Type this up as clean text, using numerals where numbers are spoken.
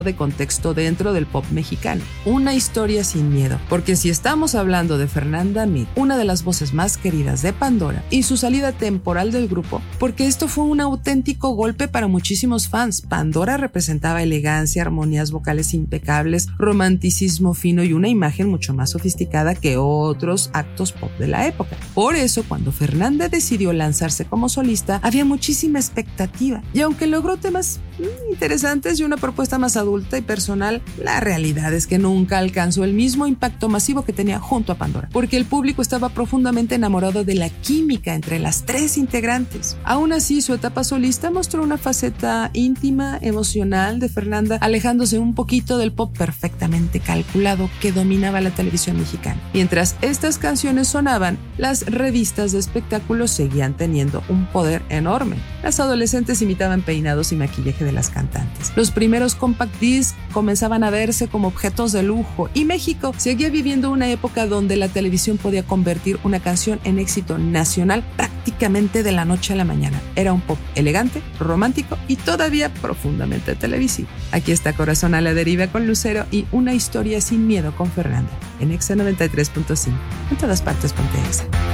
de contexto dentro del pop mexicano. Una historia sin miedo, porque si estamos hablando de Fernanda Meade, una de las voces más queridas de Pandora, y su salida temporal del grupo, porque esto fue un auténtico golpe para muchísimos fans. Pandora representaba elegancia, armonías vocales impecables, romanticismo fino y una imagen mucho más sofisticada que otros actos pop de la época. Por eso, cuando Fernanda decidió lanzarse como solista, había muchísima expectativa, y aunque logró temas interesantes y una propuesta más adulta y personal, la realidad es que nunca alcanzó el mismo impacto masivo que tenía junto a Pandora, porque el público estaba profundamente enamorado de la química entre las tres integrantes. Aún así, su etapa solista mostró una faceta íntima, emocional de Fernanda, alejándose un poquito del pop perfectamente calculado que dominaba la televisión mexicana. Mientras estas canciones sonaban, las revistas de espectáculos seguían teniendo un poder enorme. Las adolescentes imitaban peinados y maquillaje de las cantantes. Los primeros compact discs comenzaban a verse como objetos de lujo, y México seguía viviendo una época donde la televisión podía convertir una canción en éxito nacional prácticamente de la noche a la mañana. Era un pop elegante, romántico y todavía profundamente televisivo. Aquí está Corazón a la Deriva con Lucero y Una historia sin miedo con Fernanda en Exa 93.5. En todas partes ponte Exa.